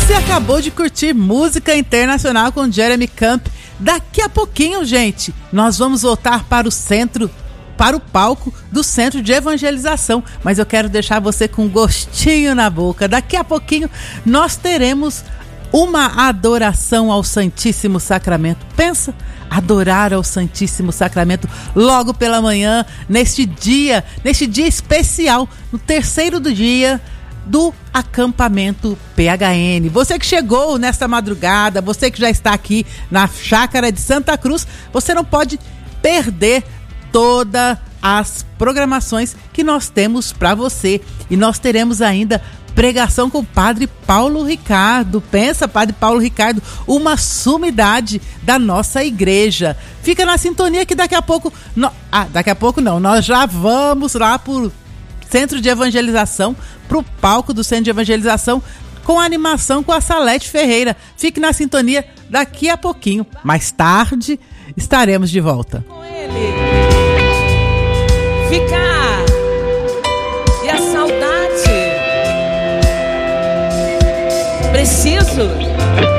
Você acabou de curtir música internacional com Jeremy Camp. Daqui a pouquinho, gente, nós vamos voltar para o palco do Centro de Evangelização, mas eu quero deixar você com um gostinho na boca. Daqui a pouquinho nós teremos uma adoração ao Santíssimo Sacramento. Pensa, adorar ao Santíssimo Sacramento logo pela manhã, neste dia especial, no terceiro do dia do acampamento PHN. Você que chegou nesta madrugada, você que já está aqui na Chácara de Santa Cruz, você não pode perder todas as programações que nós temos para você. E nós teremos ainda pregação com o Padre Paulo Ricardo. Pensa, Padre Paulo Ricardo, uma sumidade da nossa igreja. Fica na sintonia que daqui a pouco... daqui a pouco não, nós já vamos lá pro Centro de Evangelização, pro palco do Centro de Evangelização, com a animação com a Salete Ferreira. Fique na sintonia, daqui a pouquinho, mais tarde, estaremos de volta. Com ele. Ficar. E a saudade. Preciso